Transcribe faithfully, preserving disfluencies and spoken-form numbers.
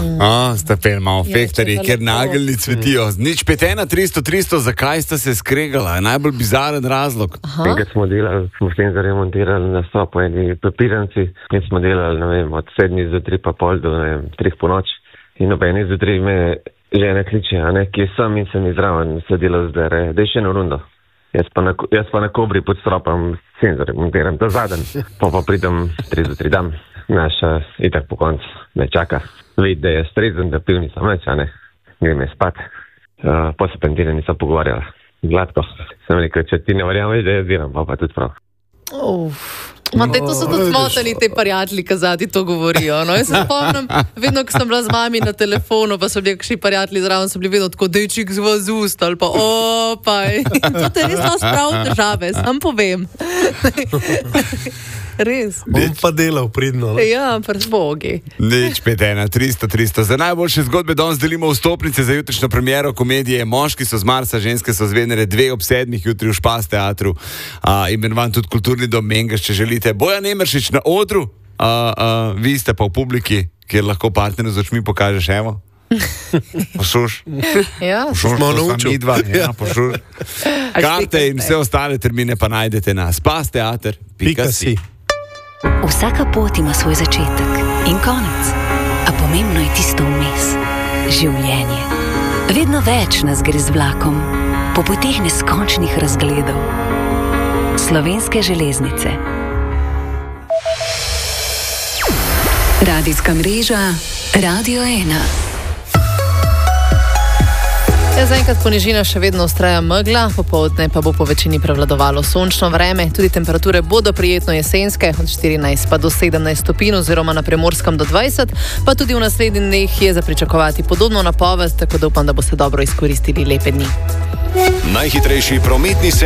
A, sta pel malo fehtarji, ker nageljni cvetijo. Nič pet ena tristo tristo, zakaj sta se skregala? Najbolj bizaren razlog. Enkrat smo delali, smo s tem zaremontirali na sto po eni papirnici in smo delali, ne vem, od sedmih do tri pa pol do, ne vem, treh po noč. In ob eni do tri me žena kliče, a ne, ki je sam in sem izraven, se delal zdaj, re, daj še eno rundo. Jaz pa na, jaz pa na kobri pod stropom senzor montiram, ta zaden. Pa pa pridem tri do tri dam, naša itak po koncu me čaka. Vidi, da je strezen, da piv nisem več, a ne, grem je spat. Uh, pa se pentine nisem pogovarjala. Gladko. Sem rekel, če ti ne verjameš, da jaz delam, pa pa tudi prav. Uf. Ma, te, to so tudi smotani te prijatelji, kazati to govorijo. No? Jaz se spomnim, vedno, ko sem bila z mami na telefonu, pa so bili kakšni prijatelji zraven, so bili vedno tako, dejčik z vas ust, ali pa opaj. To te res nas prav težave, sam povem. Res. On pa delal pridno. Ne? Ja, pred bogi. Nič pet ena tristo tristo. Za najboljše zgodbe danes delimo vstopnice za jutrišnjo premiero komedije. Moški so z Marsa, ženske so z Venere, dve ob sedmih jutri v Špas teatru. Uh, imenovan tudi kulturni dom Mengeš, če želite. Bojan Emeršič na odru, uh, uh, vi ste pa v publiki, kjer lahko partnerju z očmi pokažeš, evo. Pošuš. Ja, Pošuš, smo naučili. Ja, pošuš. Karte in vse ostale termine pa najdete na spasteater pika si. Vsaka pot ima svoj začetek in konec, a pomembno je tisto vmes. Življenje. Vedno več nas gre z vlakom, po poteh neskončnih razgledov. Slovenske železnice. Radijska mreža Radio ena. Ja, zaenkrat po nižinah še vedno vztraja megla, popoldne pa bo po večini prevladovalo sončno vreme. Tudi temperature bodo prijetno jesenske, od štirinajst pa do sedemnajst stopinj oziroma na Primorskem do dvajset, pa tudi v naslednjih dneh je za pričakovati podobno napoved, tako da upam, da boste dobro izkoristili lepe dni. Najhitrejši prometni